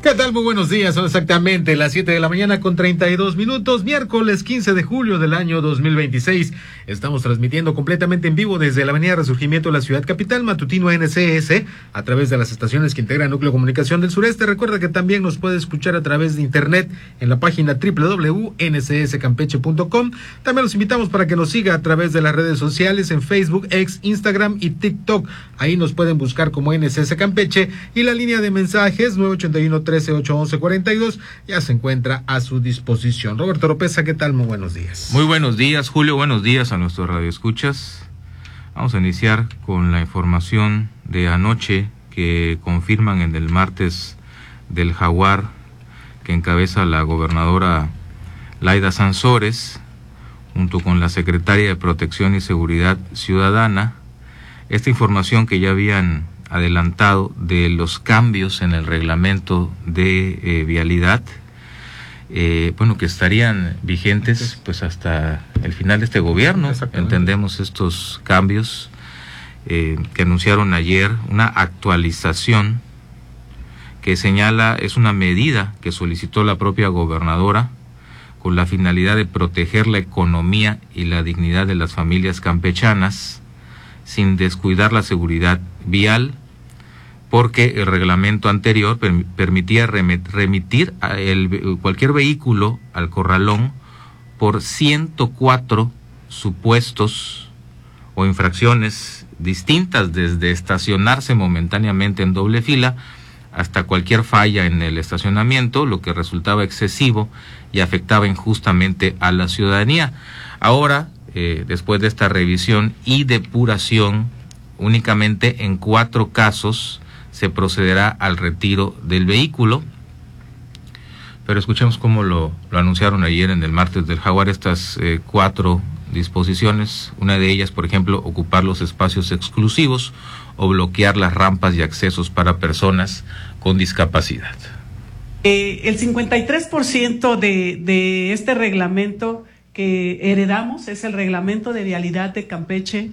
¿Qué tal? Muy buenos días, son exactamente las 7 de la mañana con 32 minutos, miércoles 15 de julio del año 2026. Estamos transmitiendo completamente en vivo desde la avenida Resurgimiento de la ciudad capital, matutino NCS, a través de las estaciones que integran Núcleo de Comunicación del Sureste. Recuerda que también nos puede escuchar a través de internet en la página www.ncscampeche.com. También los invitamos para que nos siga a través de las redes sociales en Facebook, X, Instagram y TikTok. Ahí nos pueden buscar como NCS Campeche y la línea de mensajes 981-13-811-42 ya se encuentra a su disposición. Roberto Oropeza, ¿qué tal? Muy buenos días. Muy buenos días, Julio. Buenos días a nuestros radioescuchas. Vamos a iniciar con la información de anoche que confirman en el martes del Jaguar que encabeza la gobernadora Laida Sansores junto con la secretaria de Protección y Seguridad Ciudadana. Esta información que ya habían adelantado de los cambios en el reglamento de vialidad, que estarían vigentes pues hasta el final de este gobierno. Entendemos estos cambios que anunciaron ayer, una actualización que señala, es una medida que solicitó la propia gobernadora con la finalidad de proteger la economía y la dignidad de las familias campechanas sin descuidar la seguridad vial, porque el reglamento anterior permitía remitir cualquier vehículo al corralón por 104 supuestos o infracciones distintas, desde estacionarse momentáneamente en doble fila hasta cualquier falla en el estacionamiento, lo que resultaba excesivo y afectaba injustamente a la ciudadanía. Ahora, después de esta revisión y depuración, únicamente en 4 casos se procederá al retiro del vehículo. Pero escuchemos cómo lo anunciaron ayer en el martes del Jaguar, estas 4 disposiciones. Una de ellas, por ejemplo, ocupar los espacios exclusivos o bloquear las rampas y accesos para personas con discapacidad. El 53% de este reglamento que heredamos es el reglamento de vialidad de Campeche.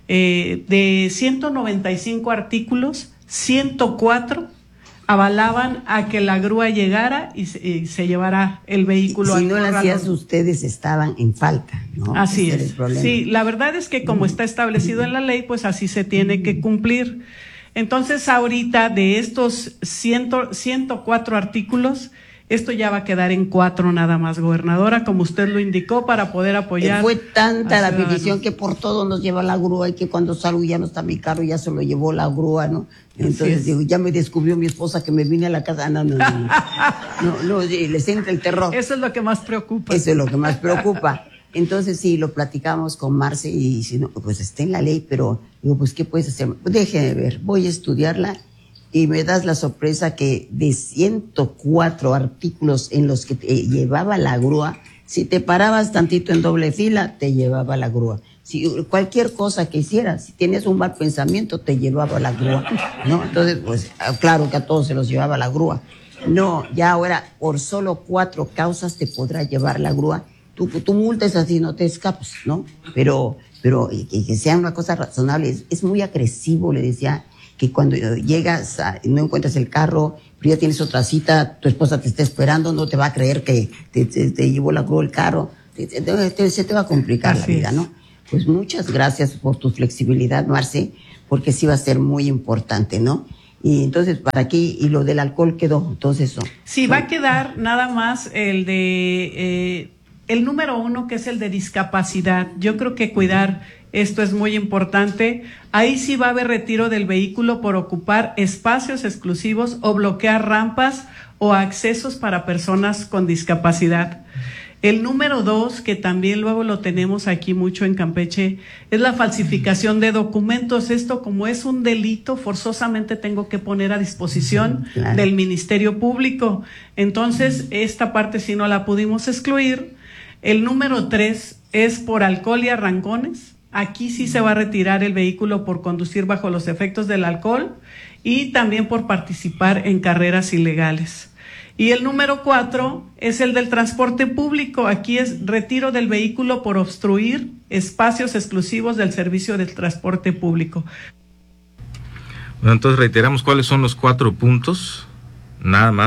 De 195 artículos, 104 avalaban a que la grúa llegara y se llevara el vehículo al corralón. Si no lo hacías, ustedes estaban en falta, ¿no? Así es. Sí, la verdad es que como está establecido en la ley, pues así se tiene que cumplir. Entonces, ahorita de estos 104 artículos, esto ya va a quedar en 4 nada más, gobernadora, como usted lo indicó, para poder apoyar. Fue tanta la petición que por todo nos lleva la grúa y que cuando salgo ya no está mi carro, ya se lo llevó la grúa, ¿no? Entonces digo, ya me descubrió mi esposa que me vine a la casa. No, les entra el terror. Eso es lo que más preocupa. Eso es lo que más preocupa. Entonces sí, lo platicamos con Marce y si no, pues está en la ley, pero digo, pues ¿qué puedes hacer? Déjeme ver, voy a estudiarla. Y me das la sorpresa que de 104 artículos en los que te llevaba la grúa, si te parabas tantito en doble fila, te llevaba la grúa. Si cualquier cosa que hicieras, si tenías un mal pensamiento, te llevaba la grúa, ¿no? Entonces, pues, claro que a todos se los llevaba la grúa. No, ya ahora, por solo 4 causas te podrá llevar la grúa. Tu multa es así, no te escapas, ¿no? Pero que sea una cosa razonable. Es muy agresivo, le decía, que cuando llegas no encuentras el carro, pero ya tienes otra cita, tu esposa te está esperando, no te va a creer que te llevó la grúa el carro, se te va a complicar la vida, ¿no? Pues muchas gracias por tu flexibilidad, Marce, porque sí va a ser muy importante, ¿no? Y entonces, para aquí, y lo del alcohol quedó, entonces eso. Sí, va a quedar nada más el de, el número 1, que es el de discapacidad. Yo creo que cuidar esto es muy importante. Ahí sí va a haber retiro del vehículo por ocupar espacios exclusivos o bloquear rampas o accesos para personas con discapacidad. El número 2, que también luego lo tenemos aquí mucho en Campeche, es la falsificación de documentos. Esto, como es un delito, forzosamente tengo que poner a disposición del Ministerio Público. Entonces, esta parte sí no la pudimos excluir. El número 3 es por alcohol y arrancones. Aquí sí se va a retirar el vehículo por conducir bajo los efectos del alcohol y también por participar en carreras ilegales. Y el número 4 es el del transporte público. Aquí es retiro del vehículo por obstruir espacios exclusivos del servicio del transporte público. Bueno, entonces reiteramos cuáles son los 4 puntos, nada más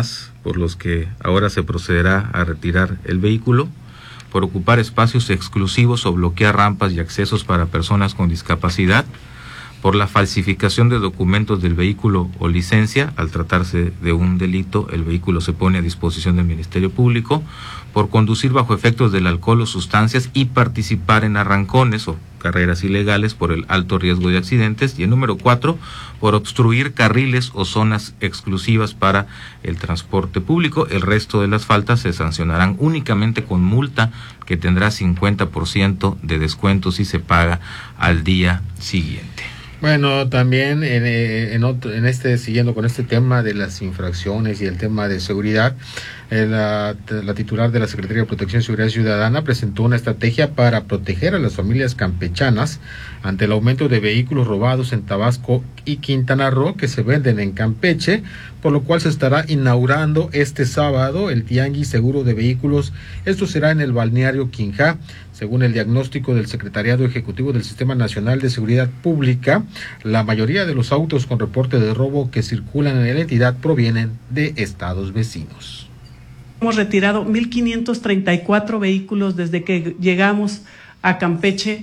por los que ahora se procederá a retirar el vehículo, por ocupar espacios exclusivos o bloquear rampas y accesos para personas con discapacidad, por la falsificación de documentos del vehículo o licencia. Al tratarse de un delito, el vehículo se pone a disposición del Ministerio Público, por conducir bajo efectos del alcohol o sustancias y participar en arrancones o carreras ilegales por el alto riesgo de accidentes, y el número 4, por obstruir carriles o zonas exclusivas para el transporte público. El resto de las faltas se sancionarán únicamente con multa que tendrá 50% de descuento si se paga al día siguiente. Bueno, también siguiendo con este tema de las infracciones y el tema de seguridad, la titular de la Secretaría de Protección y Seguridad Ciudadana presentó una estrategia para proteger a las familias campechanas ante el aumento de vehículos robados en Tabasco y Quintana Roo que se venden en Campeche, por lo cual se estará inaugurando este sábado el Tianguis Seguro de Vehículos. Esto será en el balneario Quinjá. Según el diagnóstico del Secretariado Ejecutivo del Sistema Nacional de Seguridad Pública, la mayoría de los autos con reporte de robo que circulan en la entidad provienen de estados vecinos. Hemos retirado 1,534 vehículos desde que llegamos a Campeche.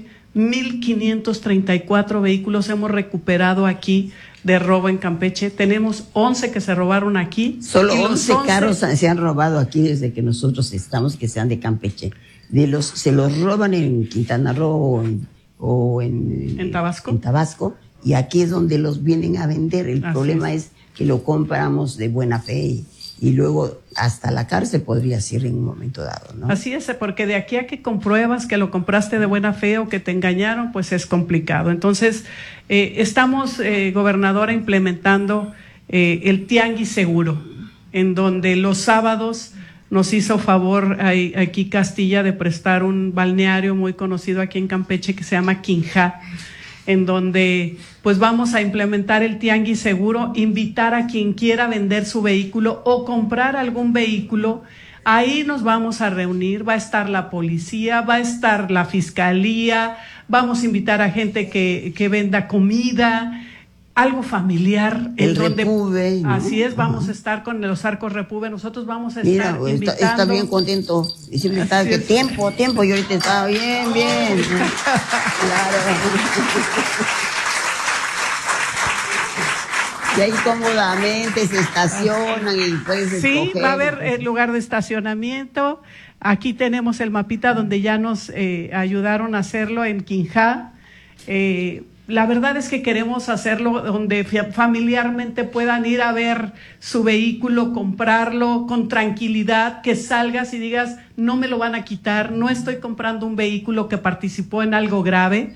1,534 vehículos hemos recuperado aquí de robo en Campeche. Tenemos 11 que se robaron aquí. Solo 11 carros se han robado aquí desde que nosotros estamos, que sean de Campeche. Se los roban en Quintana Roo o en Tabasco. En Tabasco, y aquí es donde los vienen a vender. El problema es que lo compramos de buena fe y luego hasta la cárcel podría ser en un momento dado, ¿no? Así es, porque de aquí a que compruebas que lo compraste de buena fe o que te engañaron, pues es complicado. Entonces, estamos, gobernadora, implementando el Tianguis Seguro, en donde los sábados nos hizo favor aquí Castilla de prestar un balneario muy conocido aquí en Campeche que se llama Quinjá, en donde pues vamos a implementar el Tianguis Seguro, invitar a quien quiera vender su vehículo o comprar algún vehículo. Ahí nos vamos a reunir, va a estar la policía, va a estar la fiscalía, vamos a invitar a gente que venda comida, algo familiar. El Repube, ¿no? Así es, vamos a estar con los arcos Repube, nosotros vamos a estar invitando. Está bien contento, y siempre está que tiempo, y ahorita está bien, claro. Y ahí cómodamente se estacionan y puedes escoger. Sí, va a haber lugar de estacionamiento. Aquí tenemos el mapita donde ya nos ayudaron a hacerlo en Quinjá. La verdad es que queremos hacerlo donde familiarmente puedan ir a ver su vehículo, comprarlo con tranquilidad, que salgas y digas, no me lo van a quitar, no estoy comprando un vehículo que participó en algo grave.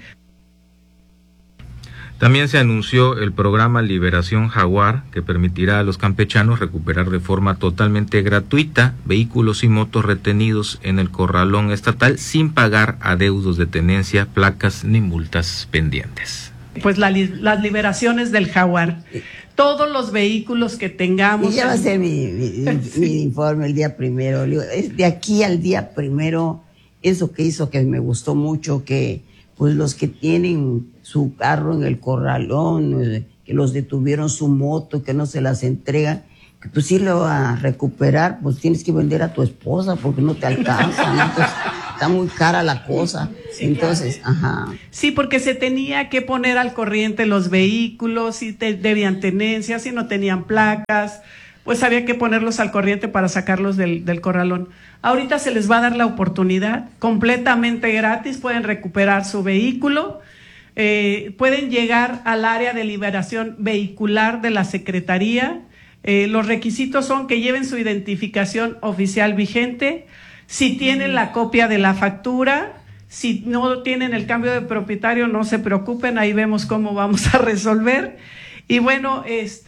También se anunció el programa Liberación Jaguar, que permitirá a los campechanos recuperar de forma totalmente gratuita vehículos y motos retenidos en el corralón estatal sin pagar adeudos de tenencia, placas ni multas pendientes. Pues las liberaciones del Jaguar. Todos los vehículos que tengamos. Y ya va a ser mi informe el día primero. De aquí al día primero, eso que hizo que me gustó mucho, que pues los que tienen su carro en el corralón, que los detuvieron su moto, que no se las entregan, que pues irlo a recuperar, pues tienes que vender a tu esposa porque no te alcanza, ¿no? Entonces, está muy cara la cosa. Sí, entonces, ajá. Sí, porque se tenía que poner al corriente los vehículos, si debían tenencia, si no tenían placas, pues había que ponerlos al corriente para sacarlos del corralón. Ahorita se les va a dar la oportunidad, completamente gratis, pueden recuperar su vehículo, pueden llegar al área de liberación vehicular de la Secretaría. Los requisitos son que lleven su identificación oficial vigente, si tienen la copia de la factura, si no tienen el cambio de propietario, no se preocupen, ahí vemos cómo vamos a resolver. Y bueno,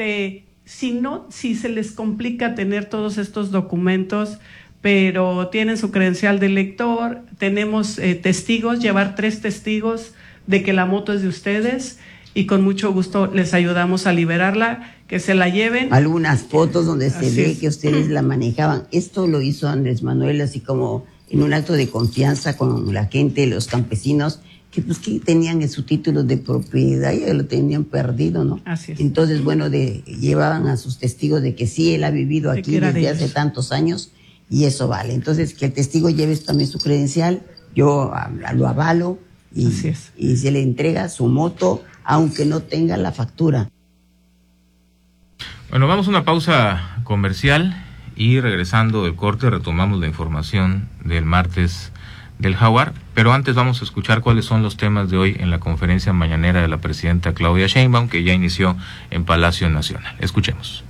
si se les complica tener todos estos documentos, pero tienen su credencial de lector, tenemos testigos, llevar 3 testigos de que la moto es de ustedes, y con mucho gusto les ayudamos a liberarla, que se la lleven. Algunas fotos donde se ve que ustedes la manejaban. Esto lo hizo Andrés Manuel así como en un acto de confianza con la gente, los campesinos, que tenían su título de propiedad, ya lo tenían perdido, ¿no? Así es. Entonces, bueno, llevaban a sus testigos de que sí, él ha vivido aquí desde hace tantos años y eso vale. Entonces, que el testigo lleve también su credencial, yo lo avalo y se le entrega su moto, aunque no tenga la factura. Bueno, vamos a una pausa comercial y regresando del corte retomamos la información del martes del Jaguar, pero antes vamos a escuchar cuáles son los temas de hoy en la conferencia mañanera de la presidenta Claudia Sheinbaum, que ya inició en Palacio Nacional. Escuchemos.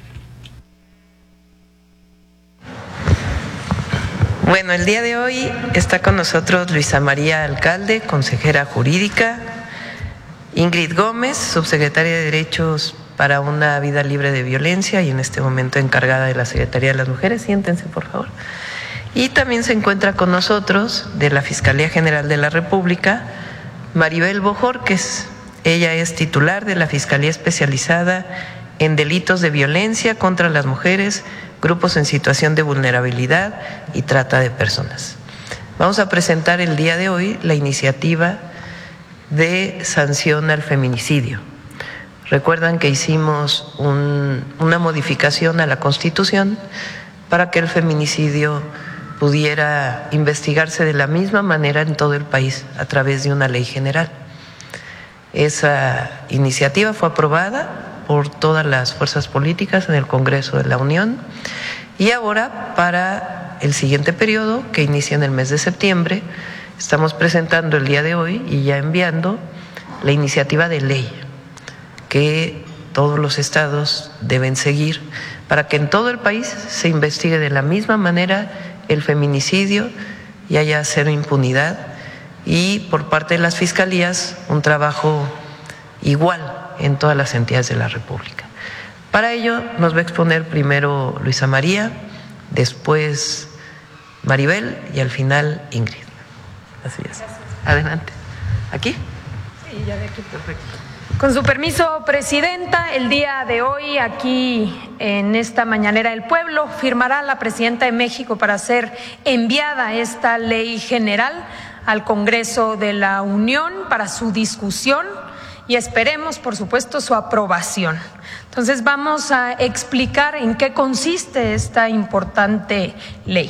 Bueno, el día de hoy está con nosotros Luisa María Alcalde, consejera jurídica, Ingrid Gómez, subsecretaria de Derechos para una vida libre de violencia y en este momento encargada de la Secretaría de las Mujeres. Siéntense, por favor. Y también se encuentra con nosotros de la Fiscalía General de la República, Maribel Bojorquez. Ella es titular de la Fiscalía Especializada en Delitos de Violencia contra las Mujeres, Grupos en Situación de Vulnerabilidad y Trata de Personas. Vamos a presentar el día de hoy la iniciativa de sanción al feminicidio. Recuerdan que hicimos una modificación a la Constitución para que el feminicidio pudiera investigarse de la misma manera en todo el país a través de una ley general. Esa iniciativa fue aprobada por todas las fuerzas políticas en el Congreso de la Unión y ahora para el siguiente periodo, que inicia en el mes de septiembre, estamos presentando el día de hoy y ya enviando la iniciativa de ley que todos los estados deben seguir para que en todo el país se investigue de la misma manera el feminicidio y haya cero impunidad y por parte de las fiscalías un trabajo igual en todas las entidades de la República. Para ello nos va a exponer primero Luisa María, después Maribel y al final Ingrid. Así es. Adelante. ¿Aquí? Sí, ya de aquí. Perfecto. Con su permiso, Presidenta, el día de hoy aquí en esta Mañanera del Pueblo firmará la Presidenta de México para ser enviada esta ley general al Congreso de la Unión para su discusión y esperemos, por supuesto, su aprobación. Entonces vamos a explicar en qué consiste esta importante ley.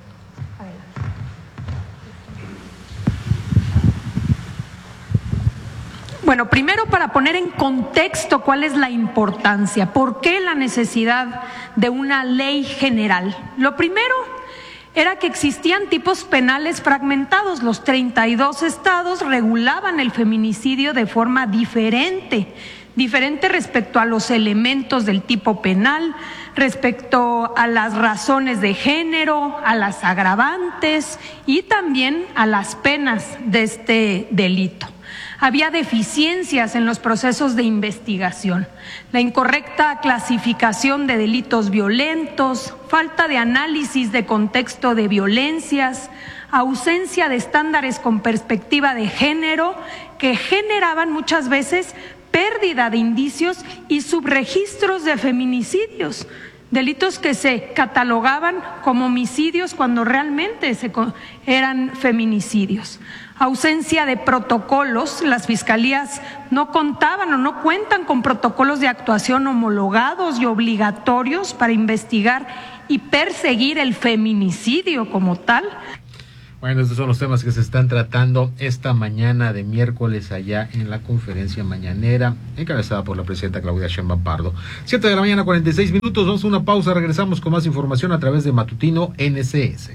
Bueno, primero para poner en contexto cuál es la importancia, por qué la necesidad de una ley general. Lo primero era que existían tipos penales fragmentados. Los 32 estados regulaban el feminicidio de forma diferente respecto a los elementos del tipo penal, respecto a las razones de género, a las agravantes y también a las penas de este delito. Había deficiencias en los procesos de investigación, la incorrecta clasificación de delitos violentos, falta de análisis de contexto de violencias, ausencia de estándares con perspectiva de género que generaban muchas veces pérdida de indicios y subregistros de feminicidios, delitos que se catalogaban como homicidios cuando realmente eran feminicidios. Ausencia de protocolos, las fiscalías no contaban o no cuentan con protocolos de actuación homologados y obligatorios para investigar y perseguir el feminicidio como tal. Bueno, estos son los temas que se están tratando esta mañana de miércoles allá en la conferencia mañanera encabezada por la presidenta Claudia Sheinbaum Pardo. 7 de la mañana, 46 minutos, vamos a una pausa, regresamos con más información a través de Matutino NCS.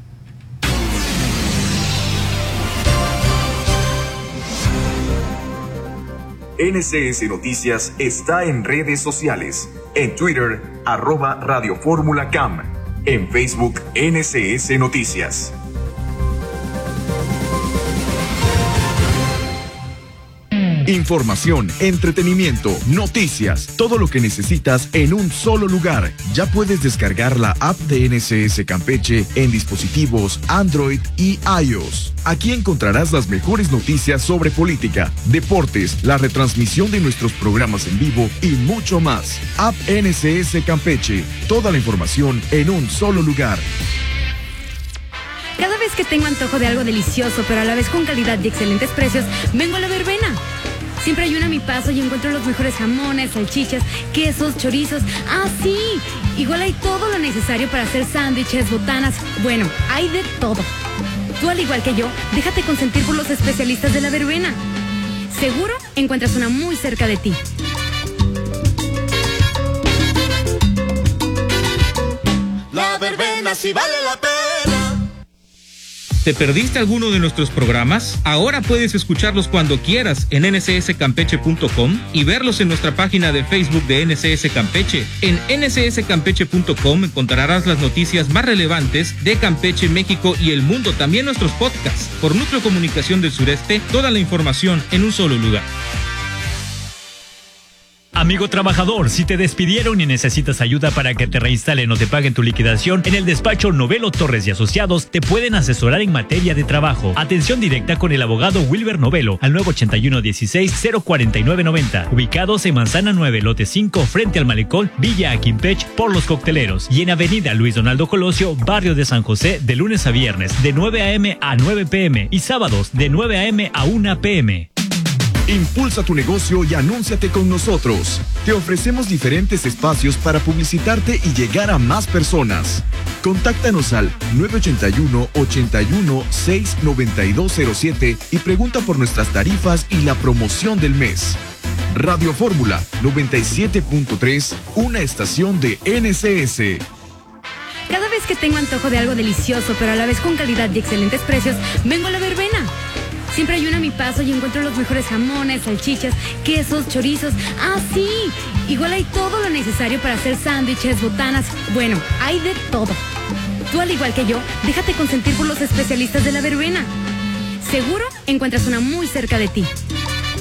NCS Noticias está en redes sociales. En Twitter, @Radio Fórmula CAM. En Facebook, NCS Noticias. Información, entretenimiento, noticias, todo lo que necesitas en un solo lugar. Ya puedes descargar la app de NCS Campeche en dispositivos Android y iOS. Aquí encontrarás las mejores noticias sobre política, deportes, la retransmisión de nuestros programas en vivo y mucho más. App NCS Campeche, toda la información en un solo lugar. Cada vez vez que tengo antojo de algo delicioso, pero a la vez con calidad y excelentes precios, vengo a La Verbena. Siempre hay una a mi paso y encuentro los mejores jamones, salchichas, quesos, chorizos. ¡Ah, sí! Igual hay todo lo necesario para hacer sándwiches, botanas. Bueno, hay de todo. Tú, al igual que yo, déjate consentir por los especialistas de La Verbena. Seguro encuentras una muy cerca de ti. La Verbena sí vale la pena. ¿Te perdiste alguno de nuestros programas? Ahora puedes escucharlos cuando quieras en ncscampeche.com y verlos en nuestra página de Facebook de NCS Campeche. En ncscampeche.com encontrarás las noticias más relevantes de Campeche, México y el mundo, también nuestros podcasts. Por Núcleo Comunicación del Sureste, toda la información en un solo lugar. Amigo trabajador, si te despidieron y necesitas ayuda para que te reinstalen o te paguen tu liquidación, en el despacho Novelo Torres y Asociados te pueden asesorar en materia de trabajo. Atención directa con el abogado Wilber Novelo al 981-16-04990, ubicados en Manzana 9, lote 5, frente al Malecón, Villa Aquimpech, por Los Cocteleros, y en Avenida Luis Donaldo Colosio, barrio de San José, de lunes a viernes, de 9 a.m. a 9 p.m. y sábados, de 9 a.m. a 1 p.m. Impulsa tu negocio y anúnciate con nosotros. Te ofrecemos diferentes espacios para publicitarte y llegar a más personas. Contáctanos al 981-81-69207 y pregunta por nuestras tarifas y la promoción del mes. Radio Fórmula 97.3, una estación de NCS. Cada vez que tengo antojo de algo delicioso, pero a la vez con calidad y excelentes precios, vengo a La Verbena. Siempre hay una a mi paso y encuentro los mejores jamones, salchichas, quesos, chorizos. ¡Ah, sí! Igual hay todo lo necesario para hacer sándwiches, botanas. Bueno, hay de todo. Tú, al igual que yo, déjate consentir por los especialistas de La Verbena. Seguro encuentras una muy cerca de ti.